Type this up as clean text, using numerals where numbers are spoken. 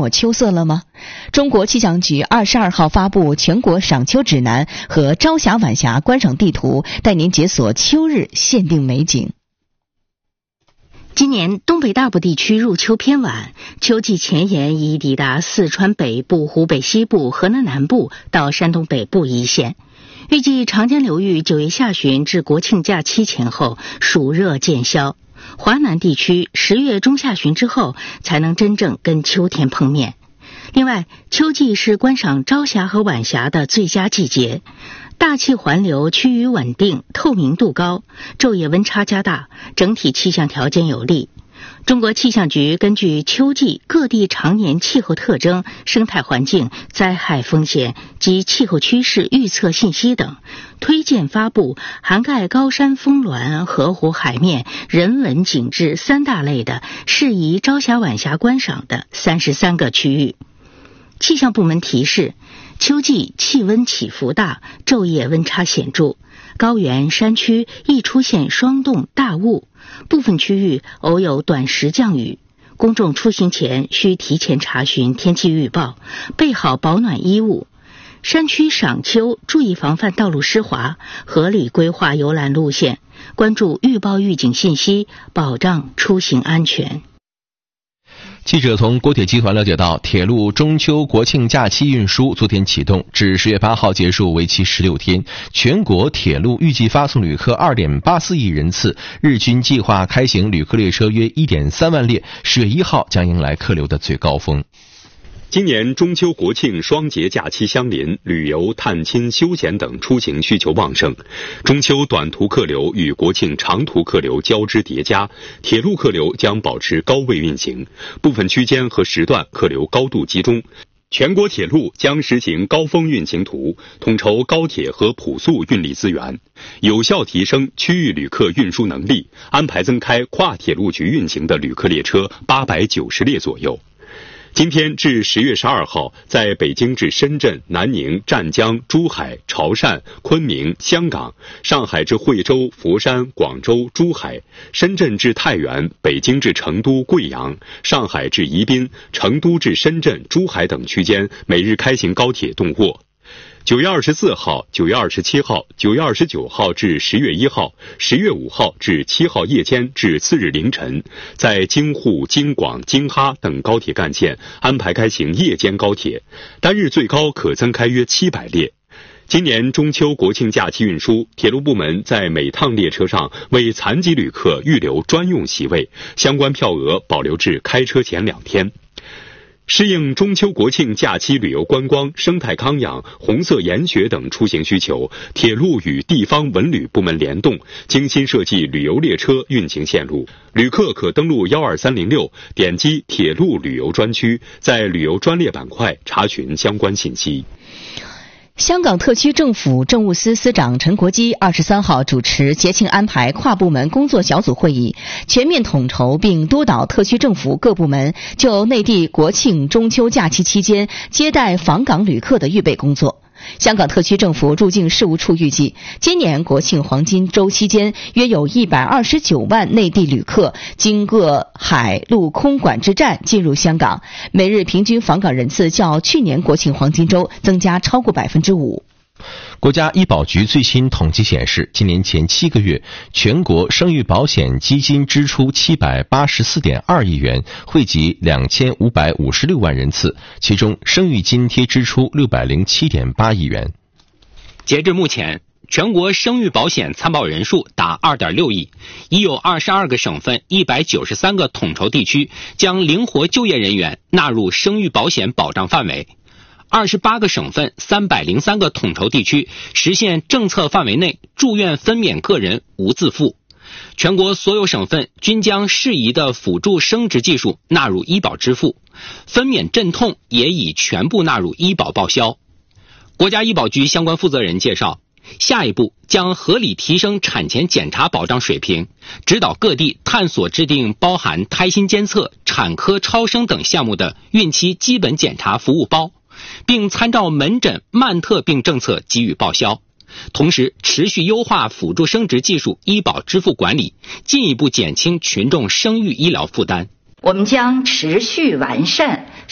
抹秋色了吗？中国气象局22号发布全国赏秋指南和朝霞晚霞观赏地图，带您解锁秋日限定美景。 今年东北大部地区入秋偏晚，秋季前沿已抵达四川北部、湖北西部、河南南部到山东北部一线。预计长江流域9月下旬至国庆假期前后暑热渐消，华南地区10月中下旬之后才能真正跟秋天碰面。另外，秋季是观赏朝霞和晚霞的最佳季节，大气环流趋于稳定，透明度高，昼夜温差加大，整体气象条件有利。中国气象局根据秋季各地常年气候特征、生态环境、灾害风险及气候趋势预测信息等，推荐发布涵盖高山峰峦、河湖海面、人文景致3大类的适宜朝霞晚霞观赏的33个区域。气象部门提示，秋季气温起伏大，昼夜温差显著，高原山区易出现霜冻大雾，部分区域偶有短时降雨。公众出行前需提前查询天气预报，备好保暖衣物。山区赏秋注意防范道路湿滑，合理规划游览路线，关注预报预警信息，保障出行安全。 记者从国铁集团了解到，铁路中秋国庆假期运输昨天启动，至10月8号结束，为期16天。全国铁路预计发送旅客 2.84 亿人次，日均计划开行旅客列车约 1.3 万列，10月1号将迎来客流的最高峰。 今年中秋国庆双节假期相邻，旅游、探亲、休闲等出行需求旺盛。中秋短途客流与国庆长途客流交织叠加，铁路客流将保持高位运行，部分区间和时段客流高度集中。全国铁路将实行高峰运行图，统筹高铁和普速运力资源，有效提升区域旅客运输能力，安排增开跨铁路局运行的旅客列车890列左右。今天至10月12号，在北京至深圳、南宁、湛江、珠海、潮汕、昆明、香港；上海至惠州、佛山、广州、珠海；深圳至太原、北京至成都、贵阳；上海至宜宾、成都至深圳、珠海等区间每日开行高铁动货。9月24号、9月27号、9月29号至10月1号、10月5号至7号夜间至次日凌晨，在京沪、京广、京哈等高铁干线安排开行夜间高铁，单日最高可增开约700列。今年中秋国庆假期运输，铁路部门在每趟列车上为残疾旅客预留专用席位，相关票额保留至开车前2天。适应中秋国庆假期旅游观光、生态康养、红色研学等出行需求，铁路与地方文旅部门联动，精心设计旅游列车运行线路。旅客可登录12306，点击铁路旅游专区，在旅游专列板块查询相关信息。 香港特区政府政务司司长陈国基23号主持节庆安排跨部门工作小组会议，全面统筹并督导特区政府各部门就内地国庆中秋假期期间接待访港旅客的预备工作。香港特区政府入境事务处预计，今年国庆黄金周期间约有129万内地旅客经过海陆空管制站进入香港，每日平均访港人次较去年国庆黄金周增加超过 5%。 国家医保局最新统计显示，今年前7个月，全国生育保险基金支出784.2亿元，惠及2556万人次，其中生育津贴支出607.8亿元。 截至目前，全国生育保险参保人数达2.6亿，已有22个省份、193个统筹地区将灵活就业人员纳入生育保险保障范围。28个省份、303个统筹地区实现政策范围内住院分娩个人无自付。全国所有省份均将适宜的辅助生殖技术纳入医保支付，分娩镇痛也已全部纳入医保报销。国家医保局相关负责人介绍，下一步将合理提升产前检查保障水平，指导各地探索制定包含胎心监测、产科超声等项目的孕期基本检查服务包，并参照门诊慢特病政策给予报销，同时持续优化辅助生殖技术医保支付管理，进一步减轻群众生育医疗负担。 我们将持续完善